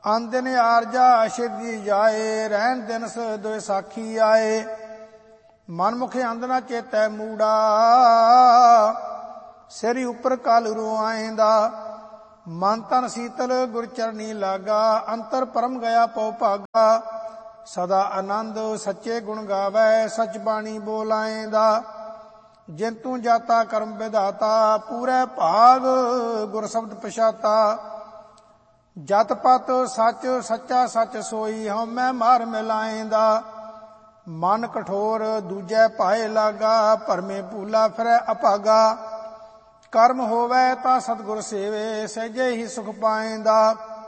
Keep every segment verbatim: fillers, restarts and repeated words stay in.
ਅਨ ਦਿਨ ਆਰਜਾ ਸਿੱਧੀ ਜਾਏ, ਰਹਿਣ ਦਿਨ ਦੁਇ ਸਾਖੀ ਆਏ। ਮਨਮੁਖ ਅੰਧ ਨਾ ਚੇਤੈ ਮੂੜਾ, ਸਿਰੀ ਉੱਪਰ ਕਾਲੂ ਆਏਂਦਾ। ਮਨ ਤਨ ਸੀਤਲ ਗੁਰ ਚਰਨੀ ਲਾਗਾ, ਅੰਤਰ ਪਰਮ ਗਿਆ ਪਉ ਭਾਗਾ। ਸਦਾ ਆਨੰਦ ਸੱਚੇ ਗੁਣ ਗਾਵੈ, ਸਚ ਬਾਣੀ ਬੋਲਾਏਂਦਾ। ਜਿੰਤੂ ਜਾਤਾ ਕਰਮ ਵਿਧਾਤਾ, ਪੂਰੇ ਭਾਗ ਗੁਰ ਸ਼ਬਦ ਪਛਾਤਾ। ਜਤ ਪਤ ਸੱਚ ਸੱਚਾ ਸੱਚ ਸੋਈ, ਹਉਮੈ ਮਾਰ ਮਿਲਾਏਂਦਾ। ਮਨ ਕਠੋਰ ਦੂਜੈ ਭਾਏ ਲਾਗਾ, ਭਰਮੇ ਭੂਲਾ ਫਿਰੈ ਅਭਾਗਾ। ਕਰਮ ਹੋਵੈ ਤਾਂ ਸਤਿਗੁਰ ਸੇਵੇ, ਸਹਿਜੇ ਹੀ ਸੁਖ ਪਾਏਂਦਾ।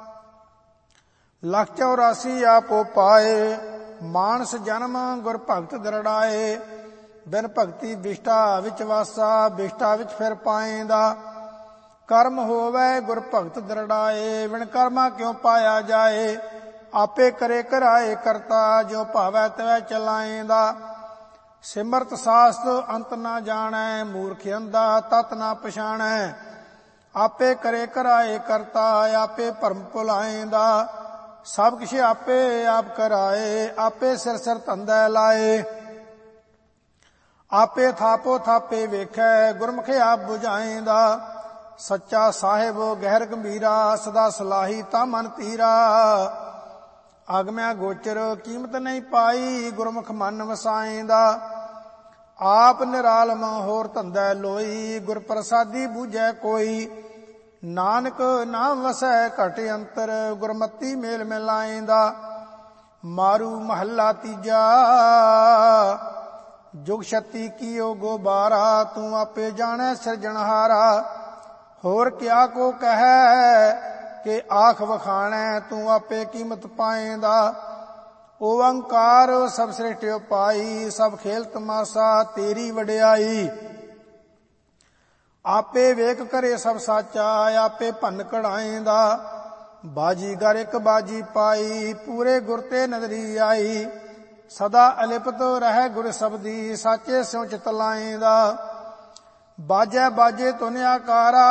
ਲੱਖ ਚੌਰਾਸੀ ਆਪੋ ਪਾਏ, ਮਾਨਸ ਜਨਮ ਗੁਰ ਭਗਤ ਦਰੜਾਏ। ਬਿਨ ਭਗਤੀ ਬਿਸ਼ਟਾ ਵਿੱਚ ਵਾਸਾ, ਬਿਸ਼ਟਾ ਵਿੱਚ ਫਿਰ ਪਾਏਂਦਾ। ਕਰਮ ਹੋਵੈ ਗੁਰ ਭਗਤ ਦਰੜਾਏ, ਬਿਨ ਕਰਮਾ ਕਿਉ ਪਾਇਆ ਜਾਏ। ਆਪੇ ਕਰੇ ਕਰਾਏ ਕਰਤਾ, ਜੋ ਭਾਵੈ ਤਿਵੈ ਚਲਾਏਂਦਾ। ਸਿਮਰਤ ਸਾਸਤ ਅੰਤ ਨਾ ਜਾਣੈ, ਮੂਰਖ ਅੰਧਾ ਤਤ ਨਾ ਪਛਾਣੈ। ਆਪੇ ਕਰੇ ਕਰਾਏ ਕਰਤਾ, ਆਪੇ ਭਰਮ ਭੁਲਾਏਂਦਾ। ਸਭ ਕਿਛ ਆਪੇ ਆਪ ਕਰਾਏ, ਆਪੇ ਸਿਰ ਸਿਰ ਧੰਦਾ ਲਾਏ। ਆਪੇ ਥਾਪੋ ਥਾਪੇ ਵੇਖੈ, ਗੁਰਮੁਖ ਆਪ 부ਝਾਏਂਦਾ। ਸੱਚਾ ਸਾਹਿਬ ਗਹਿਰ ਗੰਭੀਰਾ, ਸਦਾ ਸਲਾਹੀ ਤਾਂ ਮਨ ਧੀਰਾ। ਆਗਮਿਆ ਗੋਚਰ ਕੀਮਤ ਨਹੀਂ ਪਾਈ, ਗੁਰਮੁਖ ਮਨ ਵਸਾਏਂਦਾ। ਆਪ ਨਿਰਾਲਮ ਹੋਰ ਧੰਦਾ ਲੋਈ, ਗੁਰ ਪ੍ਰਸਾਦੀ ਬੂਝੈ ਕੋਈ। ਨਾਨਕ ਨਾਮ ਵਸੈ ਘਟ ਅੰਤਰ, ਗੁਰਮਤੀ ਮੇਲ ਮਿਲਾਏਂਦਾ। ਮਾਰੂ ਮਹੱਲਾ ਤੀਜਾ, ਜੁਗ ਛਤੀ ਕੀਓ ਗੋਬਾਰਾ। ਤੂੰ ਆਪੇ ਜਾਣੈ ਸਿਰਜਣਹਾਰਾ, ਹੋਰ ਕਿਆ ਕੋ ਕਹੈ ਕਿ ਆਖ ਵਖਾਣੈ। ਤੂੰ ਆਪੇ ਕੀਮਤ ਪਾਏਂਦਾ। ਓੰਕਾਰ ਸਭ ਸ੍ਰਿਸ਼ਟਿ ਪਾਈ, ਸਭ ਖੇਲ ਤਮਾਸਾ ਤੇਰੀ ਵਡਿਆਈ। ਆਪੇ ਵੇਖ ਕਰੇ ਸਭ ਸਾਚਾ, ਆਪੇ ਭੰਨ ਕਢਾਏਂਦਾ। ਬਾਜੀਗਰ ਇੱਕ ਬਾਜੀ ਪਾਈ, ਪੂਰੇ ਗੁਰ ਤੇ ਨਦਰੀ ਆਈ। ਸਦਾ ਅਲਿਪਤ ਰਹਿ ਗੁਰ ਸਬਦੀ, ਸਾਚੇ ਸਿਉ ਚਿਤ ਲਾਏਂਦਾ। ਬਾਜੈ ਬਾਜੇ ਧੁਨ ਆਕਾਰਾ,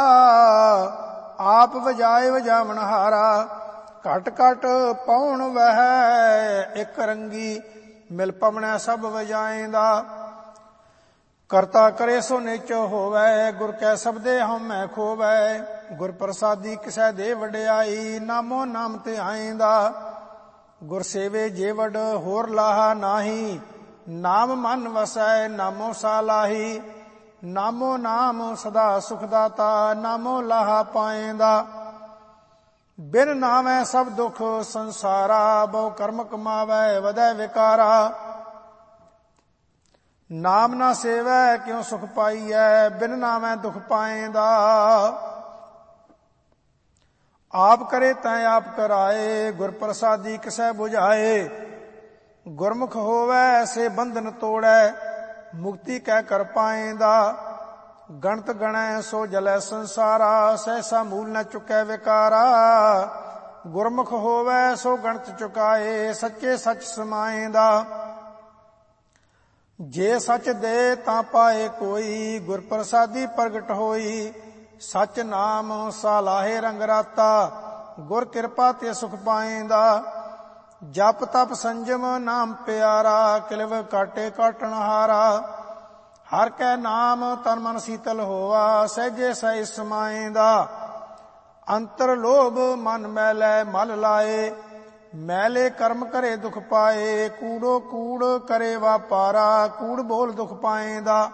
ਆਪ ਵਜਾਏ ਵਜਾਵਨਹਾਰਾ। ਘਟ ਘਟ ਪਉਣ ਵਹਿ ਇੱਕ ਰੰਗੀ, ਮਿਲ ਪਵਣੈ ਸਭ ਵਜਾਏਂਦਾ। ਕਰਤਾ ਕਰੇ ਸੋ ਨਿਚੋ ਹੋਵੈ, ਗੁਰ ਕੈ ਸਬਦੇ ਹਉਮੈ ਖੋਵੈ। ਗੁਰ ਪ੍ਰਸਾਦੀ ਕਿਸੈ ਦੇ ਵਡਿਆਈ, ਨਾਮੋ ਨਾਮ ਤੇ ਆਏਂਦਾ। ਗੁਰ ਸੇਵੇ ਜੇ ਵਡ ਹੋਰ ਲਾਹਾ ਨਾਹੀ, ਨਾਮ ਮਨ ਵਸੈ ਨਾਮੋ ਸਾਲਾਹੀ। ਨਾਮੋ ਨਾਮ ਸਦਾ ਸੁਖ ਦਾਤਾ, ਨਾਮੋ ਲਾਹਾ ਪਾਏਂਦਾ। ਬਿਨ ਨਾਮੈ ਸਭ ਦੁਖ ਸੰਸਾਰਾ, ਬਹੁ ਕਰਮ ਕਮਾਵੈ ਵਧੈ ਵਿਕਾਰਾ। ਨਾਮ ਨਾ ਸੇਵੈ ਕਿਉ ਸੁਖ ਪਾਈਐ, ਬਿਨ ਨਾਮੈ ਦੁਖ ਪਾਏਂਦਾ। ਆਪ ਕਰੇ ਤੈ ਆਪ ਕਰਾਏ, ਗੁਰ ਪ੍ਰਸਾਦੀ ਕਿਸੈ 부ਝਾਏ। ਗੁਰਮੁਖ ਹੋਵੈ ਸੇ ਬੰਧਨ ਤੋੜੈ, ਮੁਕਤੀ ਕੈ ਕਰ ਪਾਏਂਦਾ। ਗਣਤ ਗਣੈ ਸੋ ਜਲੈ ਸੰਸਾਰਾ, ਸਹਿਸਾ ਮੂਲ ਨ ਚੁਕੈ ਵਿਕਾਰਾ। ਗੁਰਮੁਖ ਹੋਵੈ ਸੋ ਗਣਤ ਚੁਕਾਏ, ਸੱਚੇ ਸੱਚ ਸਮਾਏਂਦਾ। ਜੇ ਸੱਚ ਦੇ ਤਾਂ ਪਾਏ ਕੋਈ, ਗੁਰ ਪ੍ਰਸਾਦੀ ਪ੍ਰਗਟ ਹੋਈ। ਸੱਚ ਨਾਮ ਸਾਲਾਹੇ ਰੰਗ ਰਾਤਾ, ਗੁਰ ਕਿਰਪਾ ਤੇ ਸੁਖ ਪਾਏਂਦਾ। ਜਪ ਤਪ ਸੰਜਮ ਨਾਮ ਪਿਆਰਾ, ਕਿਲਵ ਕਾਟੇ ਕਾਟਣਹਾਰਾ। ਹਰ ਕੈ ਨਾਮ ਤਨ ਮਨ ਸੀਤਲ ਹੋਆ, ਸਹਿਜੇ ਸਹਿ ਸਮਾਏਂਦਾ। ਅੰਤਰ ਲੋਭ ਮਨ ਮੈਲੈ ਮਲ ਲਾਏ, ਮੈਲੇ ਕਰਮ ਕਰੇ ਦੁਖ ਪਾਏ। ਕੂੜੋ ਕੂੜ ਕਰੇ ਵਾਪਾਰਾ, ਕੂੜ ਬੋਲ ਦੁਖ ਪਾਏਂਦਾ।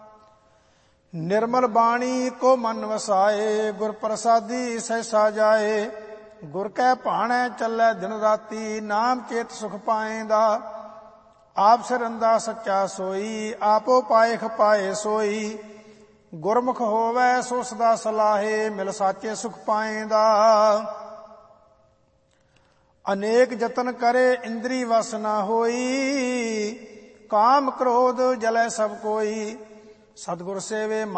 ਨਿਰਮਲ ਬਾਣੀ ਕੋ ਮਨ ਵਸਾਏ, ਗੁਰ ਪ੍ਰਸਾਦੀ ਸਹਿਸਾ ਜਾਏ। ਗੁਰ ਕੈ ਭਾਣੈ ਚੱਲੈ ਦਿਨ ਰਾਤੀ, ਨਾਮ ਚੇਤ ਸੁਖ ਪਾਏਂਦਾ। ਆਪ ਸਿਰੰਦਾ ਸੱਚਾ ਸੋਈ, ਆਪੋ ਪਾਏ ਖਪਾਏ ਸੋਈ। ਗੁਰਮੁਖ ਹੋਵੈ ਸੋ ਸਦਾ ਸਲਾਹੇ, ਮਿਲ ਸਾਚੇ ਸੁਖ ਪਾਏਂਦਾ। ਅਨੇਕ ਜਤਨ ਕਰੇ ਇੰਦਰੀ ਵਸ ਨਾ ਹੋਈ, ਕਾਮ ਕ੍ਰੋਧ ਜਲੈ ਸਭ ਕੋਈ। ਸਤਿਗੁਰ ਸੇਵੇ